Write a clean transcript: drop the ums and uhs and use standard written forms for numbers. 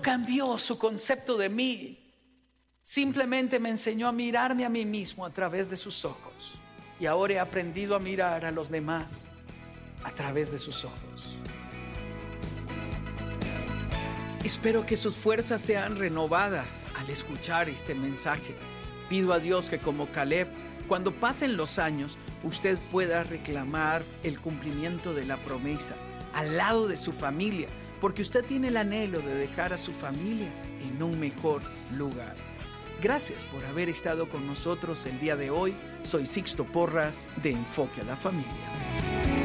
cambió su concepto de mí. Simplemente me enseñó a mirarme a mí mismo a través de sus ojos. Y ahora he aprendido a mirar a los demás a través de sus ojos. Espero que sus fuerzas sean renovadas al escuchar este mensaje. Pido a Dios que, como Caleb, cuando pasen los años, usted pueda reclamar el cumplimiento de la promesa al lado de su familia, porque usted tiene el anhelo de dejar a su familia en un mejor lugar. Gracias por haber estado con nosotros el día de hoy. Soy Sixto Porras de Enfoque a la Familia.